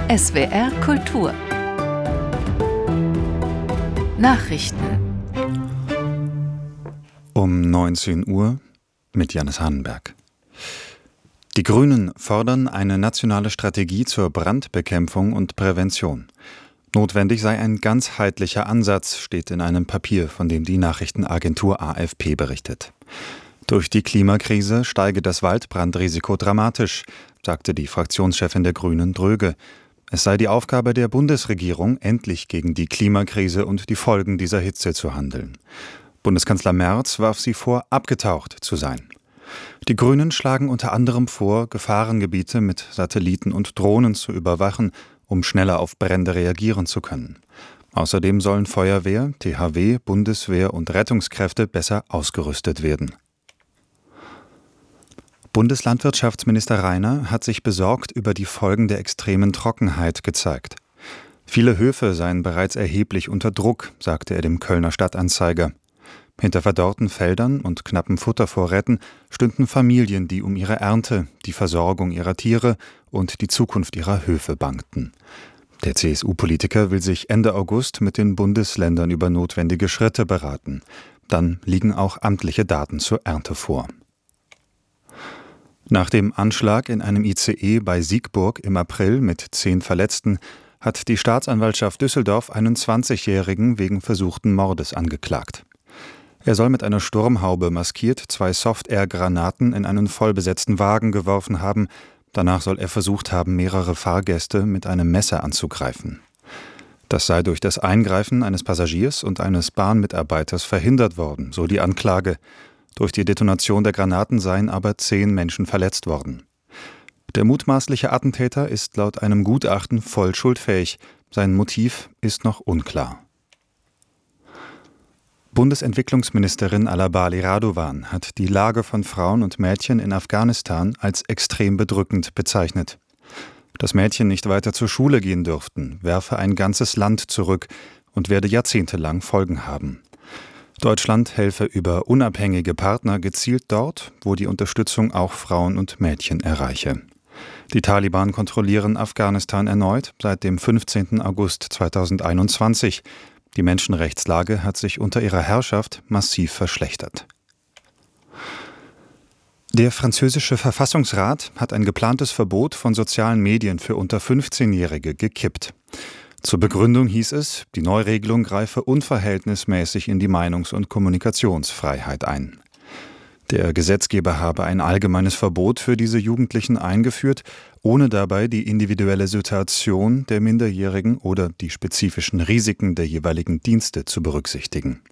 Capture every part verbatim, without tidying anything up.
S W R Kultur Nachrichten um neunzehn Uhr mit Jannis Hahnenberg. Die Grünen fordern eine nationale Strategie zur Brandbekämpfung und Prävention. Notwendig sei ein ganzheitlicher Ansatz, steht in einem Papier, von dem die Nachrichtenagentur A F P berichtet. Durch die Klimakrise steige das Waldbrandrisiko dramatisch, sagte die Fraktionschefin der Grünen Dröge. Es sei die Aufgabe der Bundesregierung, endlich gegen die Klimakrise und die Folgen dieser Hitze zu handeln. Bundeskanzler Merz warf sie vor, abgetaucht zu sein. Die Grünen schlagen unter anderem vor, Gefahrengebiete mit Satelliten und Drohnen zu überwachen, um schneller auf Brände reagieren zu können. Außerdem sollen Feuerwehr, T H W, Bundeswehr und Rettungskräfte besser ausgerüstet werden. Bundeslandwirtschaftsminister Rainer hat sich besorgt über die Folgen der extremen Trockenheit gezeigt. Viele Höfe seien bereits erheblich unter Druck, sagte er dem Kölner Stadtanzeiger. Hinter verdorrten Feldern und knappen Futtervorräten stünden Familien, die um ihre Ernte, die Versorgung ihrer Tiere und die Zukunft ihrer Höfe bangten. Der C S U-Politiker will sich Ende August mit den Bundesländern über notwendige Schritte beraten. Dann liegen auch amtliche Daten zur Ernte vor. Nach dem Anschlag in einem I C E bei Siegburg im April mit zehn Verletzten hat die Staatsanwaltschaft Düsseldorf einen zwanzigjährigen wegen versuchten Mordes angeklagt. Er soll mit einer Sturmhaube maskiert zwei Soft-Air-Granaten in einen vollbesetzten Wagen geworfen haben. Danach soll er versucht haben, mehrere Fahrgäste mit einem Messer anzugreifen. Das sei durch das Eingreifen eines Passagiers und eines Bahnmitarbeiters verhindert worden, so die Anklage. Durch die Detonation der Granaten seien aber zehn Menschen verletzt worden. Der mutmaßliche Attentäter ist laut einem Gutachten voll schuldfähig. Sein Motiv ist noch unklar. Bundesentwicklungsministerin Alabali Radovan hat die Lage von Frauen und Mädchen in Afghanistan als extrem bedrückend bezeichnet. Dass Mädchen nicht weiter zur Schule gehen dürften, werfe ein ganzes Land zurück und werde jahrzehntelang Folgen haben. Deutschland helfe über unabhängige Partner gezielt dort, wo die Unterstützung auch Frauen und Mädchen erreiche. Die Taliban kontrollieren Afghanistan erneut seit dem fünfzehnten August zweitausendeinundzwanzig. Die Menschenrechtslage hat sich unter ihrer Herrschaft massiv verschlechtert. Der französische Verfassungsrat hat ein geplantes Verbot von sozialen Medien für unter fünfzehnjährige gekippt. Zur Begründung hieß es, die Neuregelung greife unverhältnismäßig in die Meinungs- und Kommunikationsfreiheit ein. Der Gesetzgeber habe ein allgemeines Verbot für diese Jugendlichen eingeführt, ohne dabei die individuelle Situation der Minderjährigen oder die spezifischen Risiken der jeweiligen Dienste zu berücksichtigen.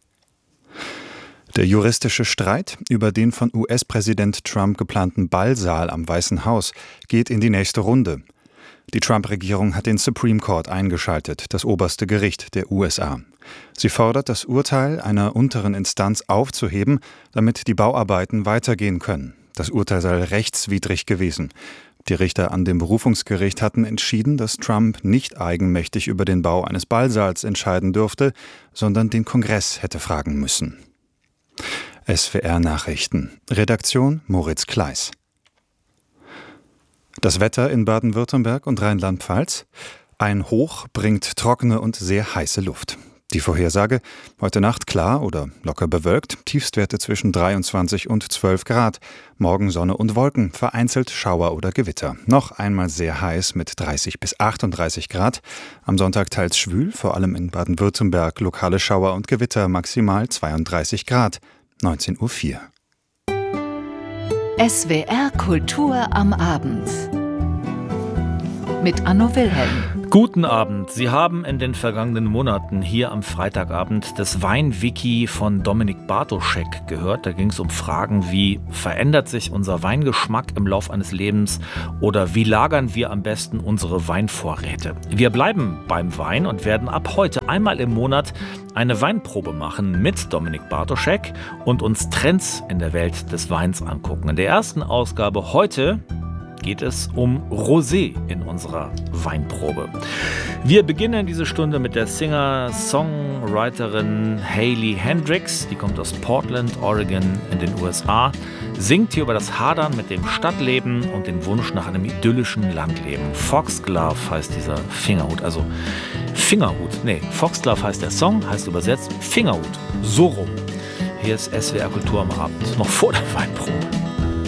Der juristische Streit über den von U S-Präsident Trump geplanten Ballsaal am Weißen Haus geht in die nächste Runde. Die Trump-Regierung hat den Supreme Court eingeschaltet, das oberste Gericht der U S A. Sie fordert, das Urteil einer unteren Instanz aufzuheben, damit die Bauarbeiten weitergehen können. Das Urteil sei rechtswidrig gewesen. Die Richter an dem Berufungsgericht hatten entschieden, dass Trump nicht eigenmächtig über den Bau eines Ballsaals entscheiden dürfte, sondern den Kongress hätte fragen müssen. S W R Nachrichten. Redaktion Moritz Kleis. Das Wetter in Baden-Württemberg und Rheinland-Pfalz. Ein Hoch bringt trockene und sehr heiße Luft. Die Vorhersage: heute Nacht klar oder locker bewölkt, Tiefstwerte zwischen dreiundzwanzig und zwölf Grad. Morgen Sonne und Wolken, vereinzelt Schauer oder Gewitter. Noch einmal sehr heiß mit dreißig bis achtunddreißig Grad. Am Sonntag teils schwül, vor allem in Baden-Württemberg lokale Schauer und Gewitter, maximal zweiunddreißig Grad. neunzehn Uhr vier. S W R Kultur am Abend mit Anno Wilhelm. Guten Abend. Sie haben in den vergangenen Monaten hier am Freitagabend das Weinwiki von Dominik Bartoschek gehört. Da ging es um Fragen wie: Verändert sich unser Weingeschmack im Lauf eines Lebens oder wie lagern wir am besten unsere Weinvorräte? Wir bleiben beim Wein und werden ab heute einmal im Monat eine Weinprobe machen mit Dominik Bartoschek und uns Trends in der Welt des Weins angucken. In der ersten Ausgabe heute geht es um Rosé in unserer Weinprobe. Wir beginnen diese Stunde mit der Singer-Songwriterin Hailey Hendrix. Die kommt aus Portland, Oregon in den U S A. singt hier über das Hadern mit dem Stadtleben und den Wunsch nach einem idyllischen Landleben. Foxglove heißt dieser Fingerhut, also Fingerhut. Nee, Foxglove heißt der Song, heißt übersetzt Fingerhut. So rum. Hier ist S W R Kultur am Abend, noch vor der Weinprobe.